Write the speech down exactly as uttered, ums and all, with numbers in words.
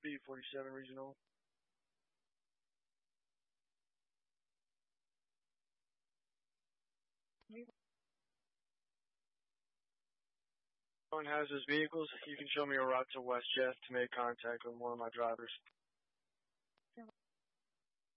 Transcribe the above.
B forty-seven Regional. Anyone has his vehicles, you can show me a route to West Jeff to make contact with one of my drivers.